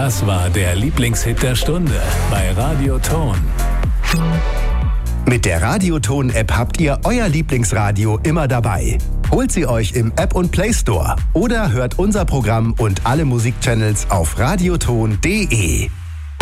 Das war der Lieblingshit der Stunde bei Radio Ton. Mit der Radio Ton App habt ihr euer Lieblingsradio immer dabei. Holt sie euch im App und Play Store oder hört unser Programm und alle Musikchannels auf radioton.de.